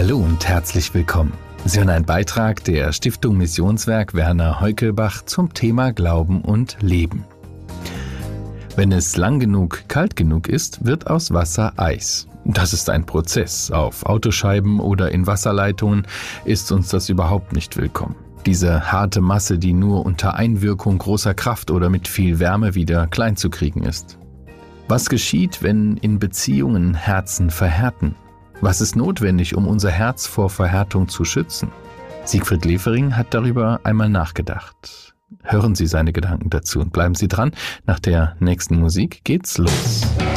Hallo und herzlich willkommen. Sie hören einen Beitrag der Stiftung Missionswerk Werner Heukelbach zum Thema Glauben und Leben. Wenn es lang genug kalt genug ist, wird aus Wasser Eis. Das ist ein Prozess. Auf Autoscheiben oder in Wasserleitungen ist uns das überhaupt nicht willkommen. Diese harte Masse, die nur unter Einwirkung großer Kraft oder mit viel Wärme wieder klein zu kriegen ist. Was geschieht, wenn in Beziehungen Herzen verhärten? Was ist notwendig, um unser Herz vor Verhärtung zu schützen? Siegfried Lefering hat darüber einmal nachgedacht. Hören Sie seine Gedanken dazu und bleiben Sie dran. Nach der nächsten Musik geht's los.